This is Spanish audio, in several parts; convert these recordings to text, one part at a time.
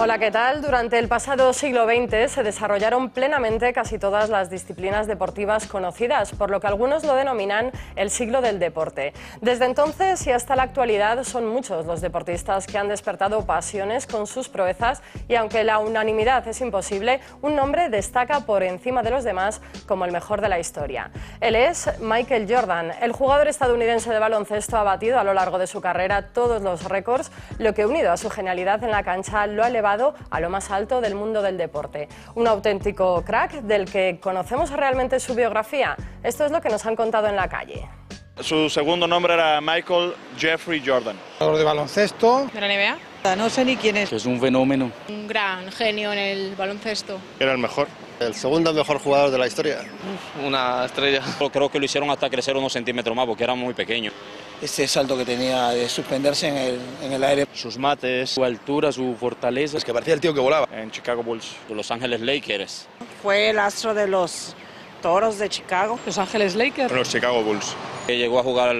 Hola, ¿qué tal? Durante el pasado siglo XX se desarrollaron plenamente casi todas las disciplinas deportivas conocidas, por lo que algunos lo denominan el siglo del deporte. Desde entonces y hasta la actualidad son muchos los deportistas que han despertado pasiones con sus proezas y aunque la unanimidad es imposible, un nombre destaca por encima de los demás como el mejor de la historia. Él es Michael Jordan. El jugador estadounidense de baloncesto ha batido a lo largo de su carrera todos los récords, lo que unido a su genialidad en la cancha lo ha elevado a lo más alto del mundo del deporte. Un auténtico crack del que conocemos realmente su biografía. Esto es lo que nos han contado en la calle. Su segundo nombre era Michael Jeffrey Jordan. Jugador de baloncesto. ¿De la NBA? No sé ni quién es. Es un fenómeno. Un gran genio en el baloncesto. Era el mejor. El segundo mejor jugador de la historia. Una estrella. Creo que lo hicieron hasta crecer unos centímetros más porque era muy pequeño. Ese salto que tenía de suspenderse en el aire. Sus mates, Su altura, su fortaleza. Es que parecía el tío que volaba. en Chicago Bulls. Los Ángeles Lakers. Fue el astro de los Toros de Chicago. Los Ángeles Lakers. Los Chicago Bulls. Llegó a jugar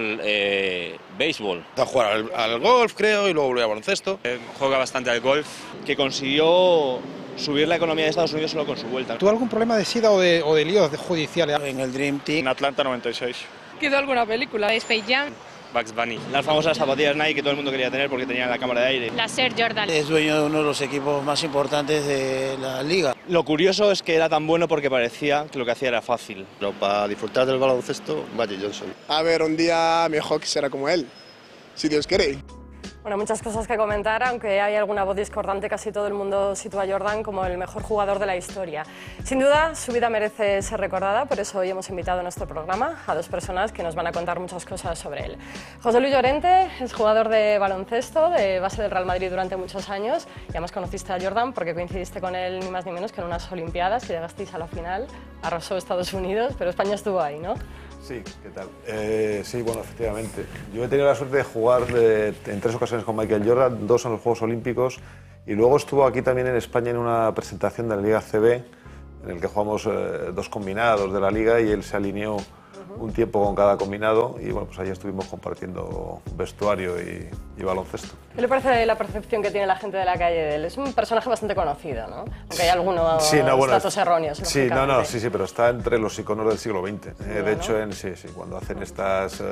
béisbol. Empezó a jugar al golf, creo, y luego volvió al baloncesto. Juega bastante al golf. Que consiguió subir la economía de Estados Unidos solo con su vuelta. ¿Tuvo algún problema de sida o de líos judiciales? En el Dream Team. En Atlanta 96. ¿Quedó alguna película? De Space Jam. Bugs Bunny. Las famosas zapatillas Nike que todo el mundo quería tener porque tenían la cámara de aire. La Air Jordan. Es dueño de uno de los equipos más importantes de la liga. Lo curioso es que era tan bueno porque parecía que lo que hacía era fácil. Pero para disfrutar del baloncesto, Magic Johnson. A ver, un día mi Hawk será como él, si Dios quiere. Bueno, muchas cosas que comentar, aunque hay alguna voz discordante, casi todo el mundo sitúa a Jordan como el mejor jugador de la historia. Sin duda, su vida merece ser recordada, por eso hoy hemos invitado a nuestro programa a dos personas que nos van a contar muchas cosas sobre él. José Luis Llorente es jugador de baloncesto, de base del Real Madrid durante muchos años, y además conociste a Jordan porque coincidiste con él ni más ni menos que en unas Olimpiadas, que llegasteis a la final, arrasó Estados Unidos, pero España estuvo ahí, ¿no? Sí, ¿qué tal? Sí, bueno, efectivamente. Yo he tenido la suerte de jugar en 3 ocasiones con Michael Jordan, 2 en los Juegos Olímpicos, y luego estuvo aquí también en España en una presentación de la Liga CB, en el que jugamos 2 combinados de la Liga y él se alineó un tiempo con cada combinado y bueno, pues ahí estuvimos compartiendo vestuario y baloncesto. ¿Qué le parece la percepción que tiene la gente de la calle de él? Es un personaje bastante conocido, ¿no? Aunque hay algunos datos erróneos. Sí, sí, pero está entre los iconos del siglo XX. De hecho, cuando hacen estos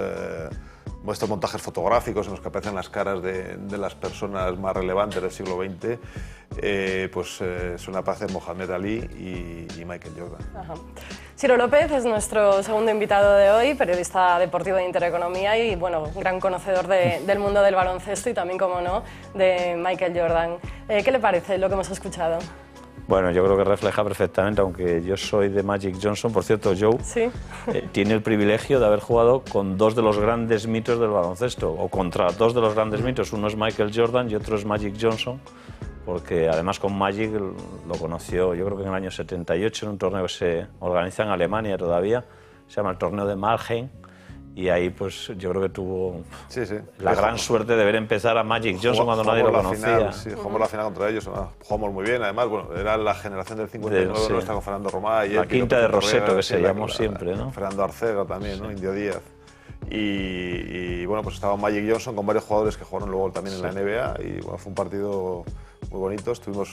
montajes fotográficos en los que aparecen las caras de las personas más relevantes del siglo XX, suelen aparecer Mohamed Ali y Michael Jordan. Ajá. Ciro López es nuestro segundo invitado de hoy, periodista deportivo de Intereconomía y bueno, gran conocedor del mundo del baloncesto y también, como no, de Michael Jordan. ¿Qué le parece lo que hemos escuchado? Bueno, yo creo que refleja perfectamente, aunque yo soy de Magic Johnson, por cierto, Joe ¿sí? Tiene el privilegio de haber jugado con 2 de los grandes mitos del baloncesto, o contra 2 de los grandes mitos, uno es Michael Jordan y otro es Magic Johnson, porque además con Magic lo conoció, yo creo que en el año 78, en un torneo que se organiza en Alemania todavía, se llama el torneo de Mannheim, y ahí pues yo creo que tuvo la gran suerte de ver empezar a Magic Johnson cuando nadie lo conocía. Jugamos la final contra ellos, jugamos muy bien, además, bueno, era la generación del 59, ¿no? Está con Fernando Romá y la quinta de Roseto, que se llamó siempre, ¿no? Fernando Arcega también, ¿no? Indio Díaz. Y bueno, pues estaba Magic Johnson con varios jugadores que jugaron luego también en la NBA y bueno, fue un partido muy bonito, estuvimos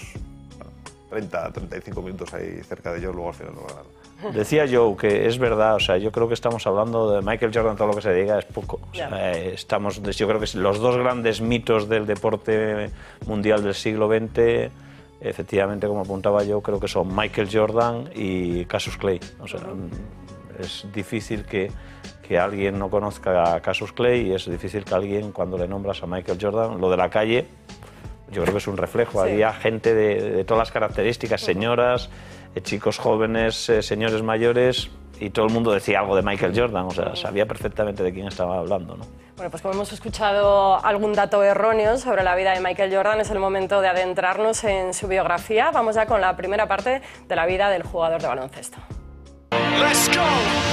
30-35 minutos ahí cerca de ellos, luego al final lo ganaron. Decía Joe que es verdad, o sea, yo creo que estamos hablando de Michael Jordan, todo lo que se diga es poco. O sea, yo creo que los 2 grandes mitos del deporte mundial del siglo XX, efectivamente, como apuntaba yo, creo que son Michael Jordan y Cassius Clay. O sea, es difícil que alguien no conozca a Cassius Clay y es difícil que alguien, cuando le nombras a Michael Jordan, lo de la calle, yo creo que es un reflejo. Sí. Había gente de todas las características, señoras, chicos jóvenes, señores mayores, y todo el mundo decía algo de Michael Jordan, o sea, sabía perfectamente de quién estaba hablando, ¿no? Bueno, pues como hemos escuchado algún dato erróneo sobre la vida de Michael Jordan, es el momento de adentrarnos en su biografía. Vamos ya con la primera parte de la vida del jugador de baloncesto. Let's go.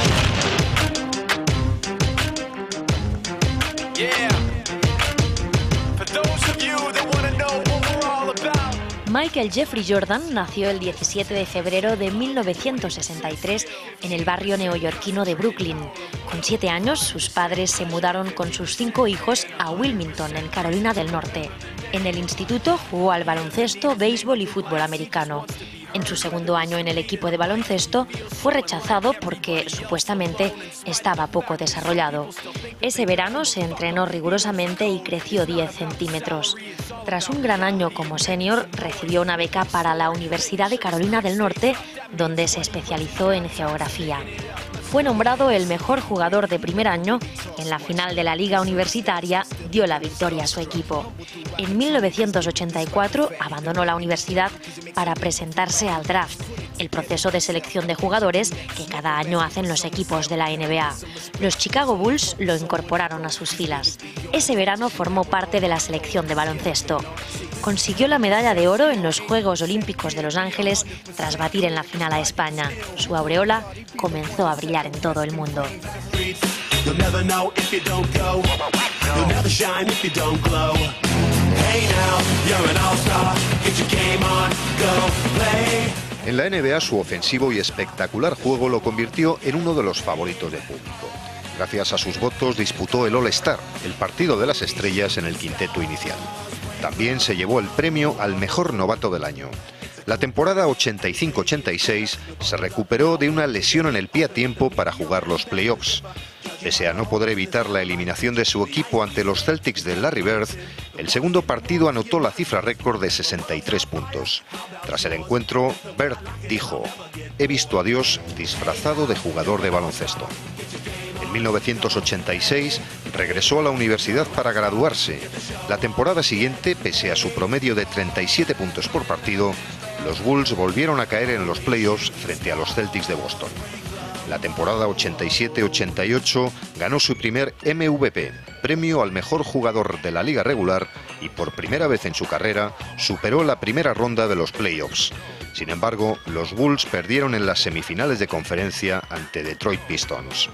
Yeah. For those of you that want to know what we're all about. Michael Jeffrey Jordan nació el 17 de febrero de 1963 en el barrio neoyorquino de Brooklyn. Con 7 años, sus padres se mudaron con sus 5 hijos a Wilmington, en Carolina del Norte. En el instituto jugó al baloncesto, béisbol y fútbol americano. En su segundo año en el equipo de baloncesto fue rechazado porque supuestamente estaba poco desarrollado. Ese verano se entrenó rigurosamente y creció 10 centímetros. Tras un gran año como senior, recibió una beca para la Universidad de Carolina del Norte, donde se especializó en geografía. Fue nombrado el mejor jugador de primer año. En la final de la Liga Universitaria dio la victoria a su equipo. En 1984 abandonó la universidad para presentarse al draft, el proceso de selección de jugadores que cada año hacen los equipos de la NBA. Los Chicago Bulls lo incorporaron a sus filas. Ese verano formó parte de la selección de baloncesto. Consiguió la medalla de oro en los Juegos Olímpicos de Los Ángeles tras batir en la final a España. Su aureola comenzó a brillar en todo el mundo. En la NBA su ofensivo y espectacular juego lo convirtió en uno de los favoritos del público. Gracias a sus votos disputó el All-Star, el partido de las estrellas en el quinteto inicial. También se llevó el premio al mejor novato del año. La temporada 85-86 se recuperó de una lesión en el pie a tiempo para jugar los playoffs. Pese a no poder evitar la eliminación de su equipo ante los Celtics de Larry Bird, el segundo partido anotó la cifra récord de 63 puntos. Tras el encuentro, Bird dijo: «He visto a Dios disfrazado de jugador de baloncesto». En 1986 regresó a la universidad para graduarse. La temporada siguiente, pese a su promedio de 37 puntos por partido, los Bulls volvieron a caer en los playoffs frente a los Celtics de Boston. La temporada 87-88 ganó su primer MVP, premio al mejor jugador de la liga regular, y por primera vez en su carrera superó la primera ronda de los playoffs. Sin embargo, los Bulls perdieron en las semifinales de conferencia ante Detroit Pistons.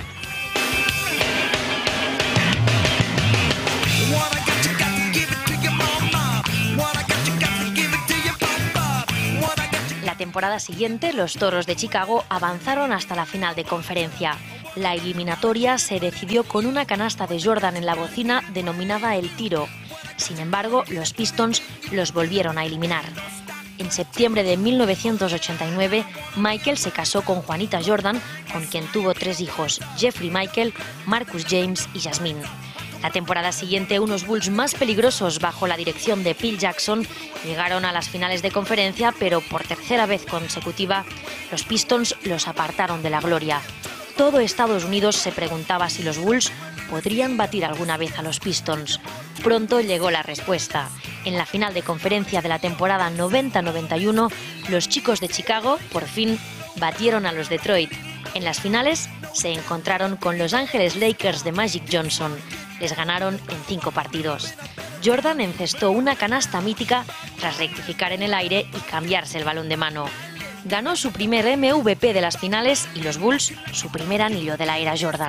La temporada siguiente, los Toros de Chicago avanzaron hasta la final de conferencia. La eliminatoria se decidió con una canasta de Jordan en la bocina denominada el tiro. Sin embargo, los Pistons los volvieron a eliminar. En septiembre de 1989, Michael se casó con Juanita Jordan, con quien tuvo 3 hijos: Jeffrey Michael, Marcus James y Jasmine. La temporada siguiente, unos Bulls más peligrosos bajo la dirección de Phil Jackson llegaron a las finales de conferencia, pero por tercera vez consecutiva, los Pistons los apartaron de la gloria. Todo Estados Unidos se preguntaba si los Bulls podrían batir alguna vez a los Pistons. Pronto llegó la respuesta. En la final de conferencia de la temporada 90-91, los chicos de Chicago, por fin, batieron a los Detroit. En las finales se encontraron con Los Ángeles Lakers de Magic Johnson. Les ganaron en 5 partidos. Jordan encestó una canasta mítica tras rectificar en el aire y cambiarse el balón de mano. Ganó su primer MVP de las finales y los Bulls su primer anillo de la era Jordan.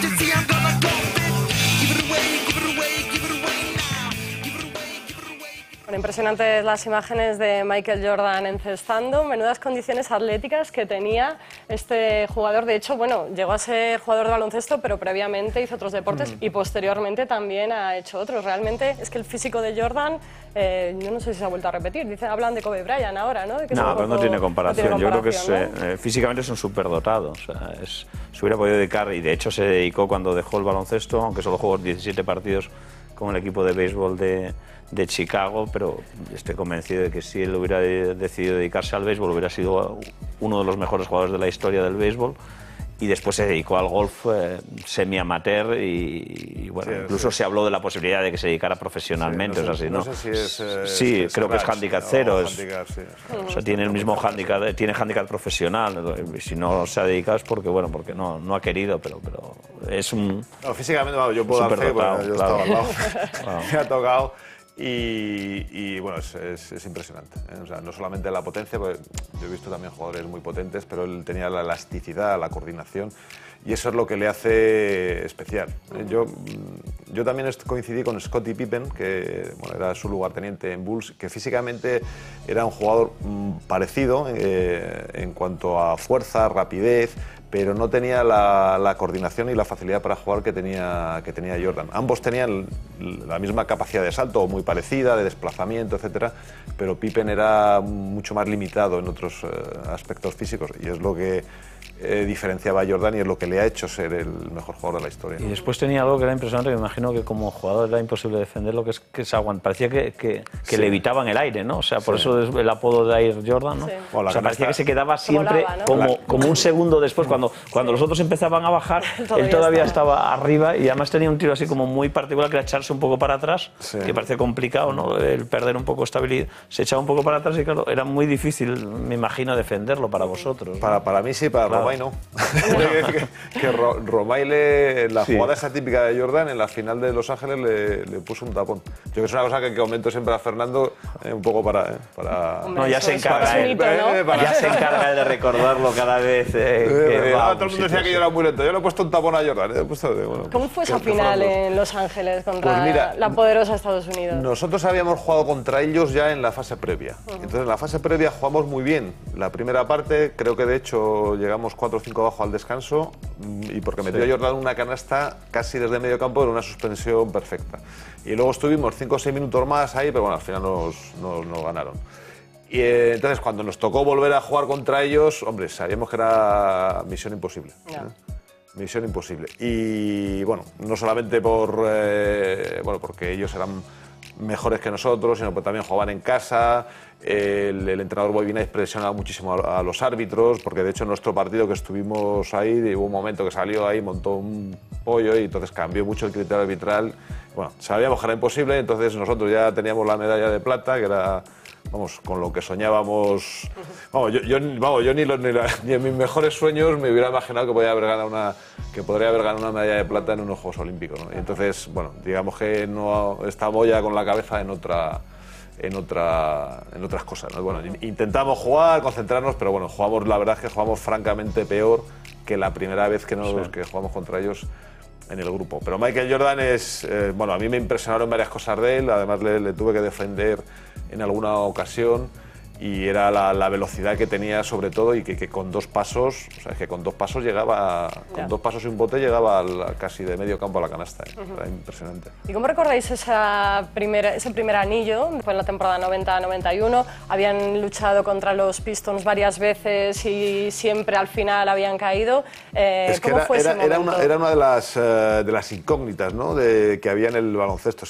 Bueno, impresionantes las imágenes de Michael Jordan encestando, menudas condiciones atléticas que tenía este jugador. De hecho, bueno, llegó a ser jugador de baloncesto, pero previamente hizo otros deportes y posteriormente también ha hecho otros. Realmente es que el físico de Jordan, yo no sé si se ha vuelto a repetir. Hablan de Kobe Bryant ahora, ¿no? De que no, pero no tiene comparación. Yo creo que ¿no? Físicamente es un superdotado. O sea, se hubiera podido dedicar, y de hecho se dedicó cuando dejó el baloncesto, aunque solo jugó 17 partidos con el equipo de béisbol de Chicago, pero estoy convencido de que si él hubiera decidido dedicarse al béisbol hubiera sido uno de los mejores jugadores de la historia del béisbol, y después se dedicó al golf semi-amateur y bueno, sí, incluso se habló de la posibilidad de que se dedicara profesionalmente. Sí, no sé si es, sí, creo que es handicap cero. Handicap, sí. O sea, tiene el mismo handicap, tiene handicap profesional. Si no se ha dedicado es porque, bueno, porque no ha querido, pero es un... No, físicamente, bueno, yo puedo hacer, bueno, yo estaba al lado, me ha tocado. Y bueno, es impresionante, ¿eh? O sea, no solamente la potencia, porque yo he visto también jugadores muy potentes, pero él tenía la elasticidad, la coordinación, y eso es lo que le hace especial. Yo también coincidí con Scottie Pippen, que bueno, era su lugarteniente en Bulls, que físicamente era un jugador parecido en cuanto a fuerza, rapidez, pero no tenía la coordinación y la facilidad para jugar que tenía Jordan. Ambos tenían la misma capacidad de salto, o muy parecida, de desplazamiento, etcétera, pero Pippen era mucho más limitado en otros aspectos físicos, y es lo que diferenciaba a Jordan y es lo que le ha hecho ser el mejor jugador de la historia. Y después tenía algo que era impresionante, que me imagino que como jugador era imposible defenderlo, que es aguantar. Parecía que le evitaba en el aire, ¿no? O sea, por eso es el apodo de Air Jordan, ¿no? Sí. O sea, parecía que se quedaba siempre como un segundo después, cuando los otros empezaban a bajar, él todavía estaba arriba, y además tenía un tiro así como muy particular, que era echarse un poco para atrás, que parecía complicado, ¿no? El perder un poco estabilidad. Se echaba un poco para atrás y claro, era muy difícil, me imagino, defenderlo para vosotros, ¿no? Para mí sí, para Romay no. que Romay, la jugada esa típica de Jordan, en la final de Los Ángeles le puso un tapón. Yo creo que es una cosa que comento siempre a Fernando, un poco para... No, ya se encarga él. Ya se encarga de recordarlo cada vez. Todo el mundo decía que yo era muy lento. Yo le he puesto un tapón a Jordan. ¿Cómo fue esa final en Los Ángeles contra la poderosa Estados Unidos? Nosotros habíamos jugado contra ellos ya en la fase previa. Entonces, en la fase previa jugamos muy bien. La primera parte, creo que de hecho llegamos 4 o 5 abajo al descanso, y porque metió a Jordan una canasta casi desde medio campo en una suspensión perfecta. Y luego estuvimos 5 o 6 minutos más ahí, pero bueno, al final nos ganaron. Y entonces, cuando nos tocó volver a jugar contra ellos, hombre, sabíamos que era misión imposible. Misión imposible. Y bueno, no solamente porque ellos eran mejores que nosotros, sino que también jugaban en casa. El entrenador Boivinaix presionaba muchísimo a los árbitros, porque de hecho en nuestro partido que estuvimos ahí, hubo un momento que salió ahí, montó un pollo, y entonces cambió mucho el criterio arbitral. Bueno, sabíamos que era imposible, entonces nosotros ya teníamos la medalla de plata, que era, vamos, con lo que soñábamos. Vamos, yo ni en mis mejores sueños me hubiera imaginado que podría haber ganado una medalla de plata en unos Juegos Olímpicos, ¿no? Y entonces, bueno, digamos que no estamos ya con la cabeza en otras cosas, ¿no? Bueno, intentamos jugar, concentrarnos, pero bueno, la verdad es que jugamos francamente peor que la primera vez que jugamos contra ellos en el grupo. Pero Michael Jordan a mí me impresionaron varias cosas de él, además le tuve que defender en alguna ocasión, y era la velocidad que tenía sobre todo, y que con 2 pasos, o sea, que con 2 pasos llegaba, con 2 pasos y un bote llegaba casi de medio campo a la canasta. Era impresionante. ¿Y cómo recordáis ese primer anillo? Fue en la temporada 90-91, habían luchado contra los Pistons varias veces y siempre al final habían caído. ¿Cómo fue ese momento? Era una de las incógnitas, ¿no?, que había en el baloncesto.